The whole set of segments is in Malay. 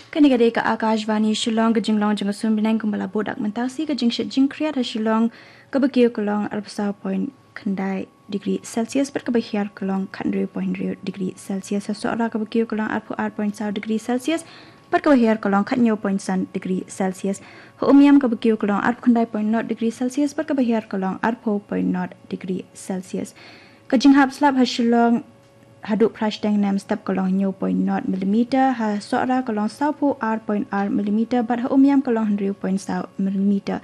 Kani kadai ka Akashvani Shillong ka jinglong jang sun binang kumbala bodak mentasi ka jing shit jing kriat ha Shillong ka bagiyo kalong arbasa point kandai degree Celsius per ka bahiar kalong kandri point degree Celsius ha soara ka bagiyo kalong arpu 8.7 degree Celsius per ka bahiar kalong khanyo point san degree Celsius ho umiam ka bagiyo kalong arpu kandai point not degree Celsius per ka bahiar kalong arpu point not degree Celsius ka jing hap slap ha Shillong haduk prash deng nam step kolong 0.0 mm ha soara kolong 0.r mm bat ha umiam kolong 100.0 mm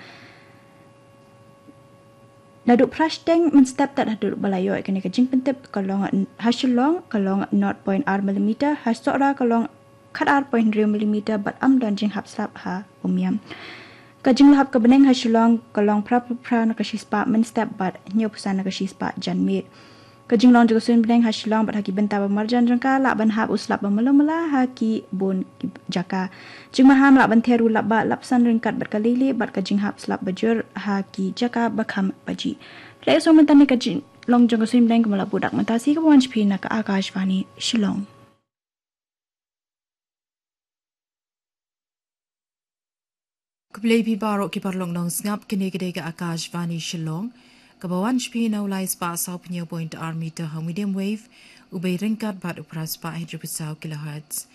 naduk prash deng men step tat haduk balayo kene ka jing pentep kolong ha shilong kolong 0.r mm ha soara kolong khat r.0 mm bat am dan jing hap slap ha umiam ka jing hap ka beneng ha shilong kolong pra na ka shispa men step bat nyo pusan na ka shispa janmit Kajing long juga sun beneng hasilong bat haki benta marjan jangka lak ban hap uslap mela haki bon jaka. Jing maham lak ban teru lak bat lapsan ringkat bat kalili bat kajing hap slap bajur haki jaka bakam baji. Play so mentani kajing long juga sun beneng kemala budak mentasi ke wan shpi nak Akashvani Shillong. Keplay pi barok ki parlong nong ngap kene gede ke Akashvani Shillong. Kabawan shpi na ulai spa sau punya point r meter ha medium wave ubay ringkat bat upras pa 100 kilohertz.